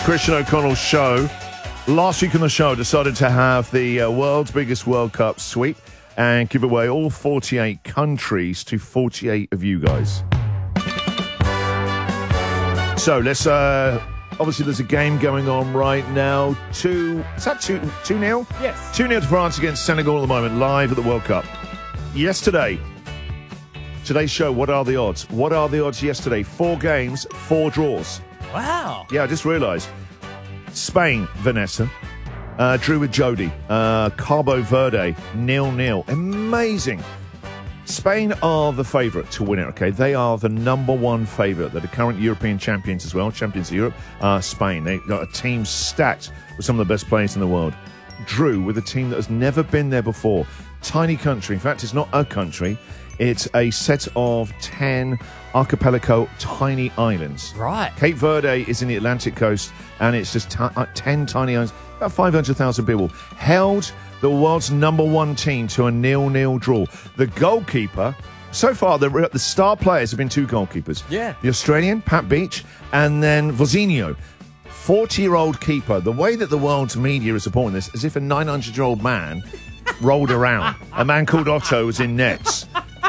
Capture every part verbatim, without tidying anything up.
Christian O'Connell show. Last week on the show, I decided to have the uh, world's biggest World Cup sweep and give away all forty-eight countries to forty-eight of you guys. So let's, uh, obviously there's a game going on right now. Two, is that two, two nil? Yes. two nil to France against Senegal at the moment, live at the World Cup. Yesterday, today's show, what are the odds? What are the odds yesterday? Four games, four draws. Wow. Yeah, I just realised. Spain, Vanessa, uh, drew with Jody. Uh, Cabo Verde, nil nil. Amazing. Spain are the favourite to win it, okay? They are the number one favourite. They're the current European champions as well, champions of Europe. Uh, Spain, they've got a team stacked with some of the best players in the world. Drew with a team that has never been there before. Tiny country. In fact, it's not a country. It's a set of ten archipelago tiny islands. Right. Cape Verde is in the Atlantic coast, and it's just t- uh, ten tiny islands, about five hundred thousand people. Held the world's number one team to a nil nil draw. The goalkeeper, so far, the, the star players have been two goalkeepers. Yeah. The Australian, Pat Beach, and then Vozinho. forty-year-old keeper. The way that the world's media is supporting this, as if a nine hundred-year-old man rolled around. A man called Otto was in nets.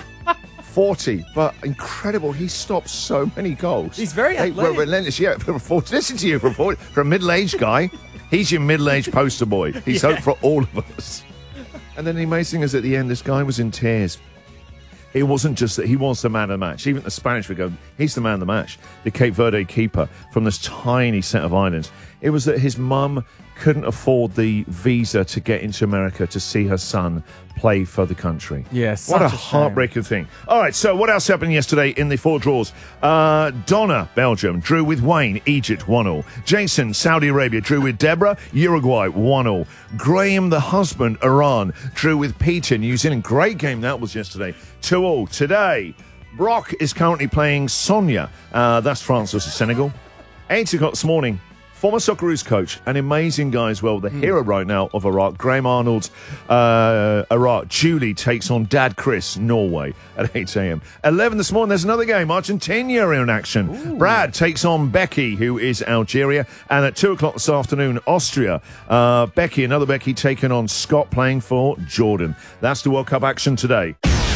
forty, but incredible. He stopped so many goals. He's very They athletic. were relentless. Yeah, for a forty. Listen to you, for a, forty, for a middle-aged guy, he's your middle-aged poster boy. He's Yeah. hope for all of us. And then the amazing thing is at the end, this guy was in tears. It wasn't just that he was the man of the match. Even the Spanish would go, he's the man of the match. The Cape Verde keeper from this tiny set of islands. It was that his mum couldn't afford the visa to get into America to see her son play for the country. Yeah, What such a, a shame. heartbreaking thing. All right, so what else happened yesterday in the four draws? Uh, Donna, Belgium, drew with Wayne, Egypt, one all. Jason, Saudi Arabia, drew with Deborah, Uruguay, one all. Graham, the husband, Iran, drew with Peter, New Zealand. Great game that was yesterday, two all. Today, Brock is currently playing Sonia. Uh, that's France versus Senegal. eight o'clock this morning. Former Socceroos coach, an amazing guy as well, the Hmm. hero right now of Iraq, Graham Arnold's uh, Iraq. Julie takes on Dad Chris, Norway, at eight a.m. eleven this morning, there's another game, Argentina are in action. Ooh. Brad takes on Becky, who is Algeria. And at two o'clock this afternoon, Austria. Uh, Becky, another Becky, taking on Scott, playing for Jordan. That's the World Cup action today.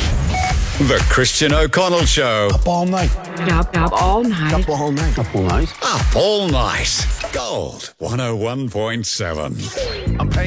The Christian O'Connell Show. Up all night. Up, up all night. Up all night. Up all night. Up all night. Gold one oh one point seven. I'm paying